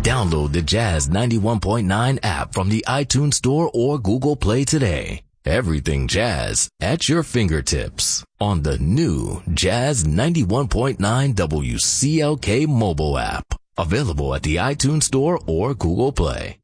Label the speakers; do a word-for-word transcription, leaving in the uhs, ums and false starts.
Speaker 1: Download the Jazz ninety-one point nine app from the iTunes Store or Google Play today. Everything Jazz at your fingertips on the new Jazz ninety-one point nine W C L K mobile app. Available at the iTunes Store or Google Play.